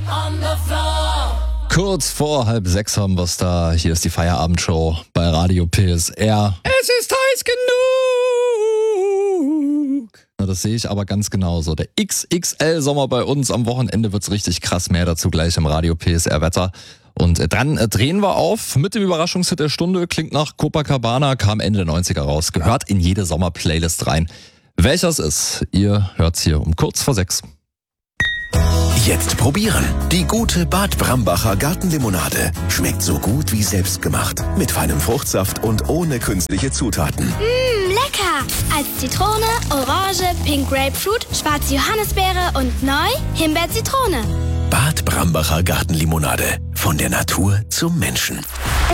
Kurz vor 5:30 haben wir's da. Hier ist die Feierabendshow bei Radio PSR. Es ist heiß genug. Na, das sehe ich aber ganz genauso. Der XXL-Sommer bei uns. Am Wochenende wird's richtig krass. Mehr dazu gleich im Radio PSR-Wetter. Und dann drehen wir auf mit dem Überraschungshit der Stunde. Klingt nach Copacabana, kam Ende der 90er raus. Gehört in jede Sommer-Playlist rein. Welcher es ist, ihr hört's hier um kurz vor 6. Jetzt probieren. Die gute Bad Brambacher Gartenlimonade. Schmeckt so gut wie selbstgemacht. Mit feinem Fruchtsaft und ohne künstliche Zutaten. Lecker! Als Zitrone, Orange, Pink Grapefruit, schwarze Johannisbeere und neu Himbeer-Zitrone. Bad Brambacher Gartenlimonade. Von der Natur zum Menschen.